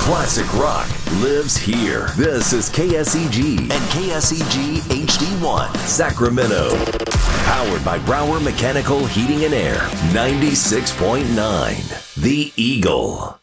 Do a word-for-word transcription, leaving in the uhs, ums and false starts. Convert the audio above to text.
Classic rock lives here. This is K S E G and K S E G H D one, Sacramento. Powered by Brower Mechanical Heating and Air, ninety-six point nine. The Eagle.